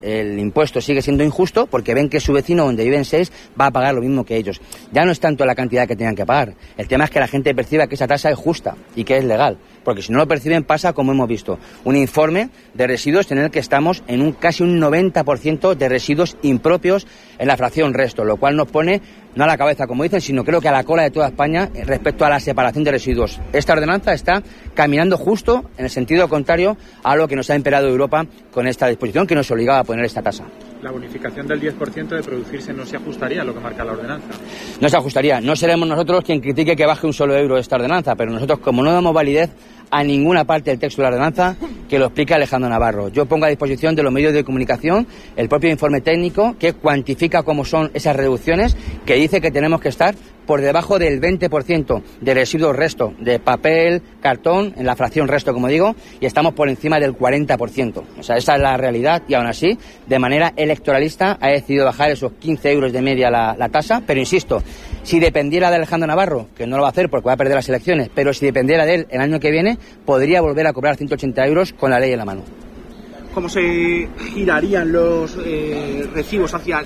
El impuesto sigue siendo injusto porque ven que su vecino, donde viven 6, va a pagar lo mismo que ellos. Ya no es tanto la cantidad que tengan que pagar. El tema es que la gente perciba que esa tasa es justa y que es legal. Porque si no lo perciben pasa como hemos visto. Un informe de residuos en el que estamos en casi un 90% de residuos impropios en la fracción resto, lo cual nos pone no a la cabeza, como dicen, sino creo que a la cola de toda España respecto a la separación de residuos. Esta ordenanza está caminando justo en el sentido contrario a lo que nos ha imperado Europa con esta disposición que nos obligaba a poner esta tasa. La bonificación del 10% de producirse no se ajustaría a lo que marca la ordenanza. No se ajustaría. No seremos nosotros quien critique que baje un solo euro esta ordenanza, pero nosotros, como no damos validez a ninguna parte del texto de la ordenanza, que lo explique Alejandro Navarro. Yo pongo a disposición de los medios de comunicación el propio informe técnico que cuantifica cómo son esas reducciones, que dice que tenemos que estar por debajo del 20% de residuos resto, de papel, cartón, en la fracción resto, como digo, y estamos por encima del 40%. O sea, esa es la realidad y aún así, de manera electoralista, ha decidido bajar esos 15 euros de media la tasa, pero insisto, si dependiera de Alejandro Navarro, que no lo va a hacer porque va a perder las elecciones, pero si dependiera de él el año que viene, podría volver a cobrar 180 euros con la ley en la mano. ¿Cómo se girarían los recibos hacia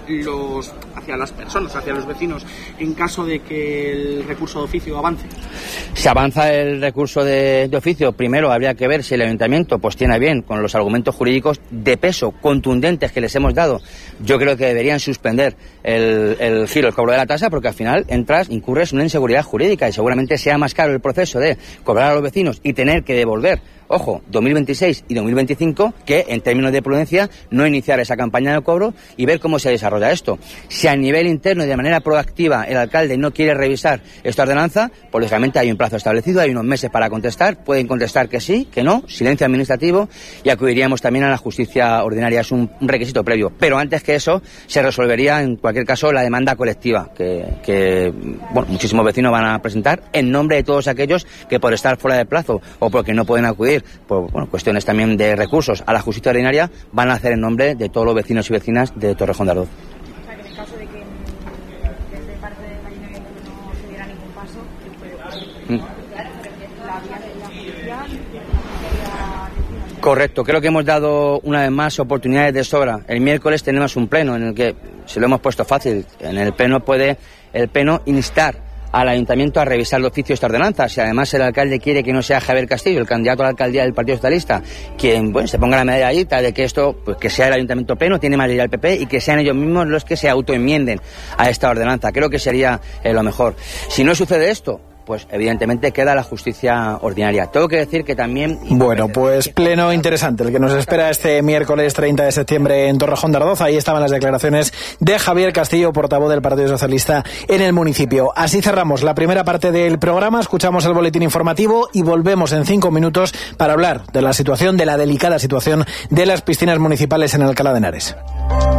las personas, hacia los vecinos, en caso de que el recurso de oficio avance? Si avanza el recurso de oficio, primero habría que ver si el ayuntamiento pues tiene bien con los argumentos jurídicos de peso contundentes que les hemos dado. Yo creo que deberían suspender el cobro de la tasa, porque al final incurres en una inseguridad jurídica y seguramente sea más caro el proceso de cobrar a los vecinos y tener que devolver, ojo, 2026 y 2025, que en términos de prudencia no iniciar esa campaña de cobro y ver cómo se desarrolla esto. Si a nivel interno y de manera proactiva el alcalde no quiere revisar esta ordenanza, pues lógicamente hay un plazo establecido, hay unos meses para contestar, pueden contestar que sí, que no, silencio administrativo, y acudiríamos también a la justicia ordinaria, es un requisito previo. Pero antes que eso, se resolvería en cualquier caso la demanda colectiva que muchísimos vecinos van a presentar en nombre de todos aquellos que por estar fuera de plazo o porque no pueden acudir por cuestiones también de recursos a la justicia ordinaria, van a hacer en nombre de todos los vecinos y vecinas de Torrejón de Ardoz. O sea, que en el caso de que desde parte del ayuntamiento no se diera ningún paso, la vía de la judicial. Correcto, creo que hemos dado una vez más oportunidades de sobra. El miércoles tenemos un pleno en el que, se lo hemos puesto fácil, en el pleno puede el pleno instar al ayuntamiento a revisar de oficio esta ordenanza. Si además el alcalde quiere que no sea Javier Castillo, el candidato a la alcaldía del Partido Socialista, quien se ponga la medallita de que esto, pues que sea el ayuntamiento pleno, tiene mayoría el PP, y que sean ellos mismos los que se autoenmienden a esta ordenanza. Creo que sería lo mejor. Si no sucede esto, pues evidentemente queda la justicia ordinaria. Tengo que decir que también... Bueno, pues pleno interesante el que nos espera este miércoles 30 de septiembre en Torrejón de Ardoz. Ahí estaban las declaraciones de Javier Castillo, portavoz del Partido Socialista en el municipio. Así cerramos la primera parte del programa, escuchamos el boletín informativo y volvemos en 5 minutos para hablar de la delicada situación de las piscinas municipales en Alcalá de Henares.